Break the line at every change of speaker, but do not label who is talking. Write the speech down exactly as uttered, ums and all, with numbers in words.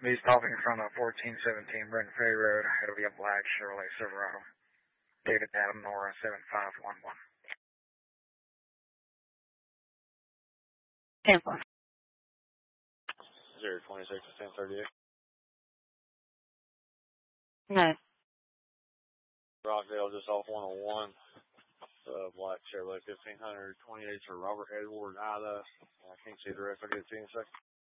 Be stopping from the fourteen seventeen Brenton Ferry Road. It'll be a black Chevrolet Silverado. David Adam Nora seven five one one.
Tampa.
zero twenty-six to ten thirty-eight.
No.
Rockdale just off one oh one. Uh, black Chevrolet fifteen hundred, twenty-eight for Robert Edward Ida. I can't see the rest. I'll get it to you in a second.